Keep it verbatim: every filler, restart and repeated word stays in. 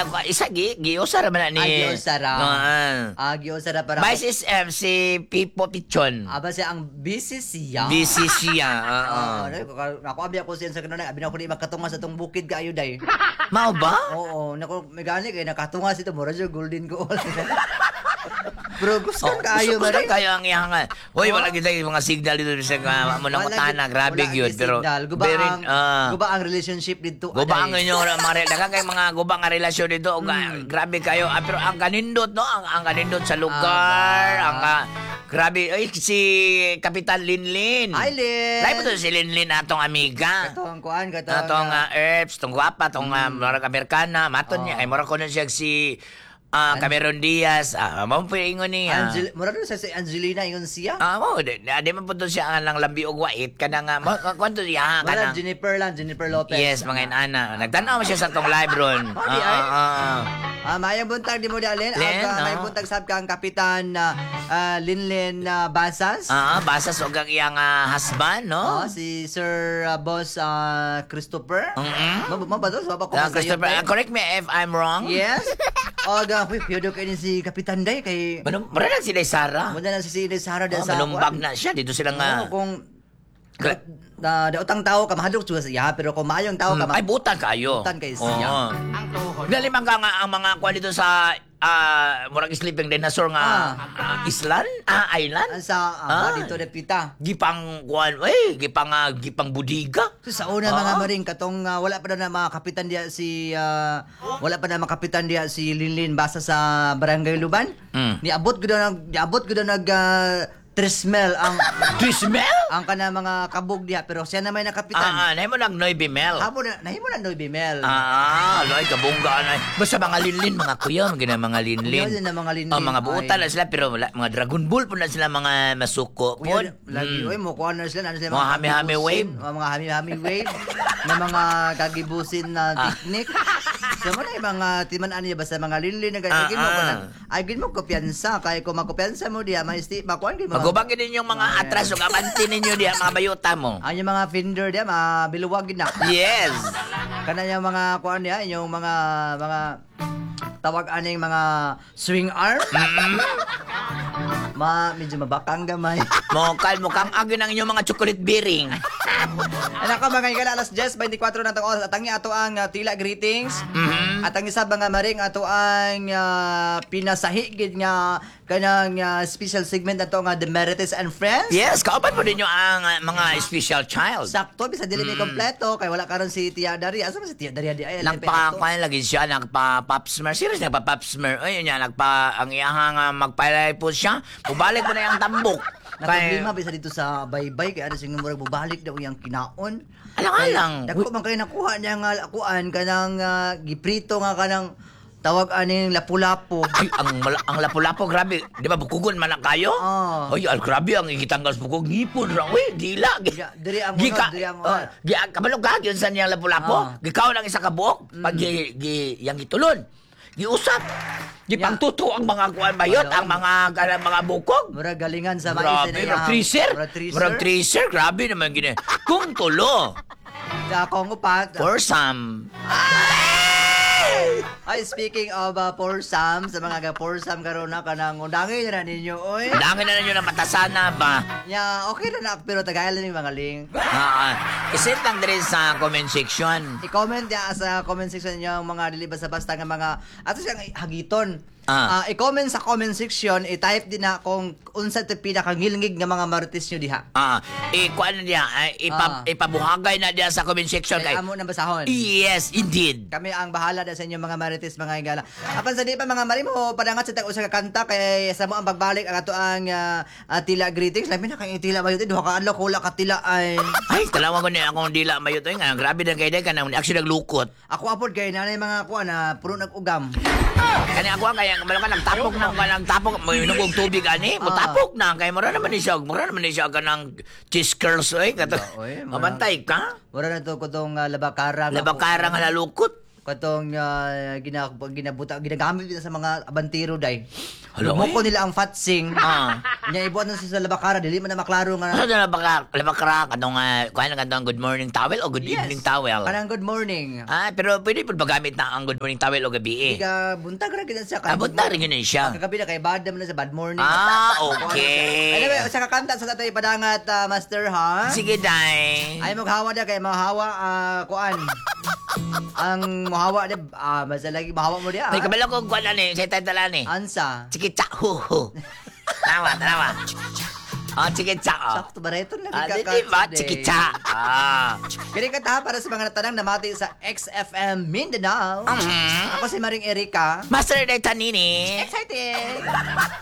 isa gi giusa ra man ni. Ah, giusa ra. Oo. Ah, giusa ra para. Vice is M si Pipo Pichon. Aba siya ang busy siya. Busy siya. Oo. Oo, ako abi ako siya sa kanuna, abi na ako di makatunga sa tong bukid kaayo day. Mao ba? Oo, nako may gani kay nakatunga si to mura siya golden goal. Bro, gusto oh, kaayo ba rin? ba rin? Kayo ang ihangan. Hoy, wala kita yung mga signal dito sa uh, muna ko tana. Grabe yun. Pero, guba very, ang, uh, guba ang relationship dito. Guba ang inyong mga relasyon. Kaya mga guba ang relasyon dito. Mm. Grabe kayo. Ah, pero ang kanindot, no? Ang, ang kanindot sa lugar. Ah, ang, uh, grabe. Ay, si Kapitan Linlin. Ay, Lin. Lahat mo to si Linlin, atong amiga. Katong kuan, katong. Atong uh, herbs, tong guwapa, atong uh, marag Amerikana. Maton oh. niya. Ay, mura ko na siya si... Ah, uh, Cameron Diaz. Ah, uh, mo po ingon niya. Angel, mura sa si Angelina ingon siya. Ah, mo di, di man po to siya ang lang lambi og wait kana nga. Mo kwanto siya kana. Jennifer lang, Jennifer Lopez. Yes, mga inana. Nagtanaw mo siya sa tong live ron. Ah, ah, ah. Ah, mayang buntag di mo dalin. Aga may buntag sab kang kapitan na uh, Linlin uh, Basas. Ah, uh, Basas og ang iyang uh, husband, no? Oh, si Sir uh, Boss uh, Christopher. Mm-hmm. Mo ba to? Ba ko uh, Christopher, uh, correct me if I'm wrong. Yes. Aga, huy, piyodo kayo si Kapitan Day kay... Manong, mara si Day Sara. Muna na si Day Sara oh, sa... Manumbag na siya. Dito sila nga... Oo, kung... Na uh, daotang tao ka mahadlok siya siya pero kung maayong tao ka hmm. ay butan kayo. Butan kay siya. Oh. Ang tuhod. Nalimang ka nga ang mga kuan dito sa uh, murag sleeping dinosaur nga ah. uh, island, ah island sa uh, ah. dito de pita. Gipang kuan, eh gipang uh, gipang budiga. So, sa una ah. mga maring katong uh, wala pa na mga kapitan diya si uh, wala pa na mga kapitan diya si Linlin basa sa Barangay Luban. Mm. Niabot gud na niabot gud na nag uh, Trismel ang Trismel ang kana mga kabog diha pero siya na may nakapitan. Ah, ah nahimo nag Noy Bimel. Amo na nahimo na Noy Bimel. Ah, loy kabungga na. Basta mga linlin mga kuya, mga mga linlin. Kuya na mga linlin. Oh, mga buutan na sila pero wala, mga Dragon Ball po na sila mga masuko. Kuya, lagi mm. oy mo kuha na sila ano sila mga hami-hami wave. Mga hami-hami wave na mga kagibusin na technique. So mo na yung mga timan-an niya basta mga linlin na ganyan. Ah, mo ah. Ay gin mo kumpiyansa kay kung makumpiyansa mo diha may sti makuan gid mo. Magubag din yung mga atras ug amanti ninyo diha mga bayuta mo. Ang yung mga fender diha mga biluwag na. Yes. Kana yung mga kuan diha yung mga mga tawag aning mga swing arm. Mm-hmm. Ma medyo mabakang gamay. Mokal mukhang agin ang inyong mga chocolate bearing. Anak ko mga igala alas ten twenty-four na tong oras at ang ato ang uh, tila greetings. Mm-hmm. At ang isa mga maring ato ang uh, pinasahi gid nga kanang uh, special segment ato nga The Merites and Friends. Yes, kauban po ninyo ang uh, mga special child. Sakto bisa dili mi mm. kompleto kay wala karon si Tia Daria. Asa man si Tia Daria di ay nagpa kuan lagi siya nagpa pop smear. Serious nagpa pop smear. Ay nya nagpa ang iyang uh, magpalay po siya. Bubalik mo na yung tambok. Na problema bisa dito sa baybay kay ano sing murag bubalik daw yang kinaon. Alang-alang. Dako man kay nakuha niya nga kuan kanang uh, giprito nga kanang tawag aning lapu-lapu. Ay, ang ang lapu-lapu grabe. Di ba bukugon man na kayo? Oh. Ay, al grabe ang igitanggal sa bukog ngipon ra. Uy, dila. Yeah, diri ang unod, diri ang uh, gi kabalo ka gyud sa niyang lapu-lapu. Oh. Gikaw lang isa ka buok mm. pag gi, gi yang gitulon. Giusap. Gipangtuto ang mga kuan bayot, ang mga kanang mga bukog. Murag galingan sa mais na iya. Tracer. Murag tracer, grabe naman gini. Kung tulo. Da akong upat. For some. Ay, speaking of uh, porsam, sa mga ga-porsam karon na kanang undangin na ninyo, oy. Undangin na ninyo na matasana ba? Yeah, okay na na, pero tagayan lang yung mga link. Ah, isit lang din sa comment section. I-comment ya sa comment section niyo ang mga dili basta-basta nga mga ato siyang hagiton. Ah. Uh, i-comment sa comment section, i-type din na kung unsa te pinakangilngig nga mga marites nyo diha. Ah, i-kuan na diha, ipa, ah. ipabuhagay na diha sa comment section kay amo na basahon. Yes, indeed. Kami ang bahala da sa inyo mga marites mga igala. Apan sa di pa mga mari mo padangat sa tag usa ka kanta kay sa mo ang pagbalik ang ato ang uh, uh, tila greetings. Labi na kay tila mayo duha ka adlaw kula ka tila ay. Ay, talawag ko ni akong dila mayo to nga grabe na kay day kanang actually naglukot. Ako apod kay nanay mga kuan na puro nag-ugam. Kani ako kaya malo ka nagtapok na ka nagtapok mo inugog tubig ani mo tapok na kay mura naman ni siya mura naman ni siya kanang cheese curls oy kato mabantay ka mura na to ko tong uh, labakara labakara nga nalukot katong uh, gina, ginabuta ginagamit nila sa mga abantiro day. Hello, Lumoko eh? nila ang fatsing. Ah. Nya ibuat na sila sa labakara, dili man na maklaro nga. Ano na baka labakara kanong uh, kuha na kanong good morning towel o good evening towel? Parang good morning. Ah, pero pwede po magamit na ang good morning towel o gabi eh. Ika buntag ra gid siya. Abot na rin yun siya. Kagabi na kay bad naman na sa bad morning. Ah, okay. Anyway, sa kakanta sa tatay padangat uh, master ha. Sige, day. Ay maghawa na kay mahawa ah, kuan. Ang mahawa de ah basta lagi mahawa mo dia. May kabalo ko kuha na ni, sa tayo ni. Ansa. Sige, tsa, hu, hu. Tama, tama. Ah, sige, tsa, oh. Sakto bareton lagi Ah, di kakanta. ba? Sige, tsa. Ah. Kini kanta para sa mga natanang namati sa X F M Mindanao. Mhm. Ako si Maring Erika. Master Day Tanini. Excited!